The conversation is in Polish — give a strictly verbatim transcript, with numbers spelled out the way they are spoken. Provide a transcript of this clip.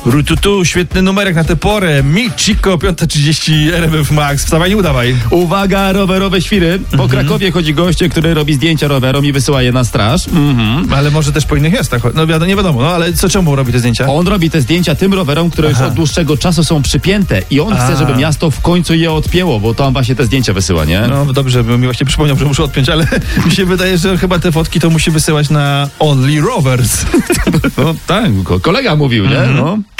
Rututu, świetny numerek na tę porę. Mi Chico, piąta trzydzieści, R M F Max. Wstawaj, nie udawaj. Uwaga, rowerowe świry. Po Mhm. Krakowie chodzi goście, który robi zdjęcia rowerom i wysyła je na straż. Mhm. Ale może też po innych miastach. No wiadomo, nie wiadomo, no ale co, czemu robi te zdjęcia? On robi te zdjęcia tym rowerom, które Aha. już od dłuższego czasu są przypięte i on A. chce, żeby miasto w końcu je odpięło, bo tam właśnie te zdjęcia wysyła, nie? No dobrze, bo mi właśnie przypomniał, że muszę odpiąć, ale mi się wydaje, że chyba te fotki to musi wysyłać na Only Rovers. No tak, ko- kolega mówił, nie? No.